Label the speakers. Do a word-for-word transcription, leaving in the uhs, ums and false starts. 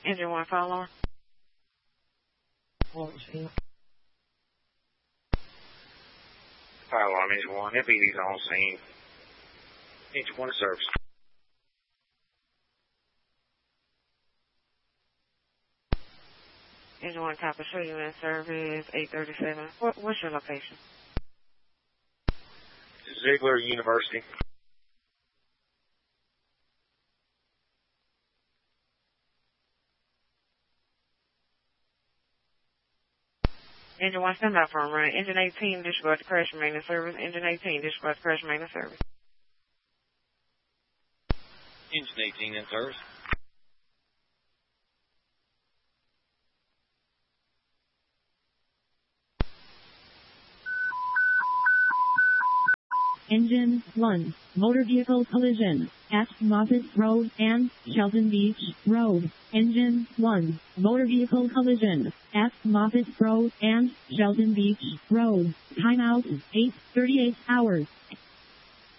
Speaker 1: Engine one, fire alarm.
Speaker 2: Fire
Speaker 3: Fire alarm, engine one. F E D's on scene. Engine one to service.
Speaker 1: Engine one, copy, show you in service, eight thirty-seven. What, what's your location?
Speaker 3: Ziegler University.
Speaker 1: Engine one, stand by for a run. Engine eighteen, disregard to crash and maintenance service. Engine eighteen, disregard to crash and maintenance service.
Speaker 3: Engine eighteen in service.
Speaker 4: Engine one, motor vehicle collision at Moffett Road and Shelton Beach Road. Engine one, motor vehicle collision at Moffett Road and Shelton Beach Road. Timeout, eight thirty-eight hours.